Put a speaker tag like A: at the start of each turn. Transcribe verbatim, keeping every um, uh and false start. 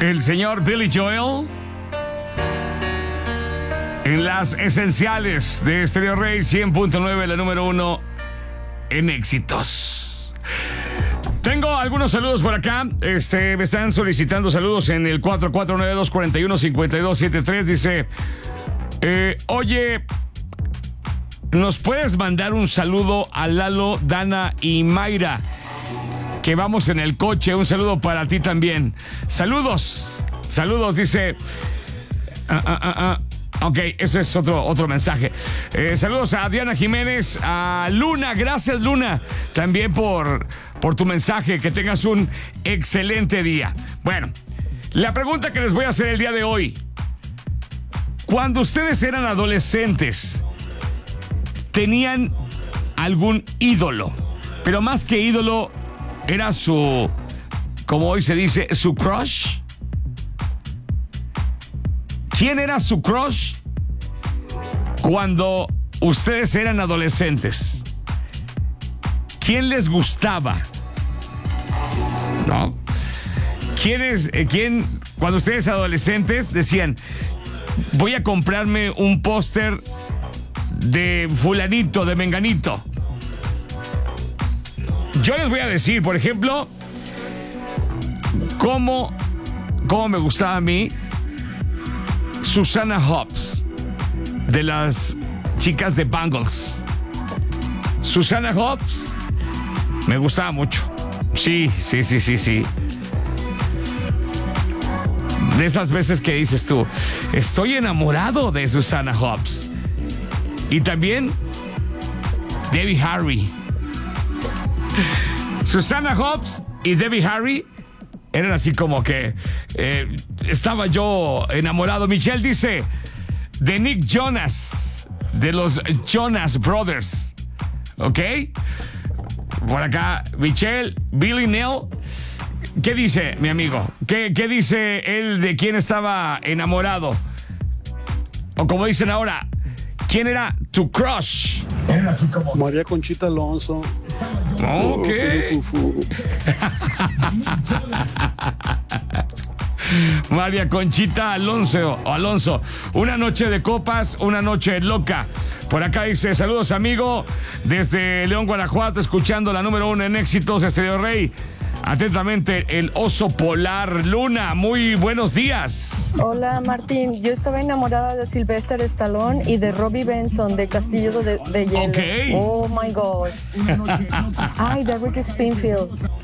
A: el señor Billy Joel en las esenciales de Estéreo Rey cien punto nueve, la número uno en éxitos. Tengo algunos saludos por acá. Este, me están solicitando saludos en el cuatro cuatro nueve dos cuatro uno cinco dos siete tres. Dice, eh, oye, ¿nos puedes mandar un saludo a Lalo, Dana y Mayra? Que vamos en el coche. Un saludo para ti también. Saludos. Saludos, dice. Ah, ah, ah, ah. Ok, ese es otro, otro mensaje. Eh, saludos a Diana Jiménez, a Luna. Gracias, Luna, también por, por tu mensaje. Que tengas un excelente día. Bueno, la pregunta que les voy a hacer el día de hoy. Cuando ustedes eran adolescentes, ¿tenían algún ídolo? Pero más que ídolo, era su, como hoy se dice, su crush. ¿Quién era su crush cuando ustedes eran adolescentes? ¿Quién les gustaba? ¿No? ¿Quién es, eh, quién, cuando ustedes adolescentes decían, voy a comprarme un póster de fulanito, de menganito? Yo les voy a decir, por ejemplo, cómo, cómo me gustaba a mí Susanna Hoffs, de las chicas de Bangles. Susanna Hoffs me gustaba mucho. Sí, sí, sí, sí, sí. De esas veces que dices tú, estoy enamorado de Susanna Hoffs. Y también Debbie Harry. Susanna Hoffs y Debbie Harry eran así como que eh, estaba yo enamorado. Michelle dice de Nick Jonas, de los Jonas Brothers. ¿Ok? Por acá, Michelle, Billy Neal. ¿Qué dice, mi amigo? ¿Qué, qué dice él de quién estaba enamorado? O como dicen ahora, ¿quién era tu crush?
B: Era así como María Conchita Alonso.
A: Ok.
B: Oh, fu, fu, fu.
A: María Conchita Alonso, Alonso. Una noche de copas, una noche loca. Por acá dice, saludos amigo, desde León, Guanajuato, escuchando la número uno en éxitos, Estéreo Rey. Atentamente, el oso polar. Luna, muy buenos días.
C: Hola, Martín. Yo estaba enamorada de Sylvester Stallone y de Robbie Benson de Castillo de, de Hielo.
A: Okay.
C: Oh, my gosh. Ay, de Rick Springfield.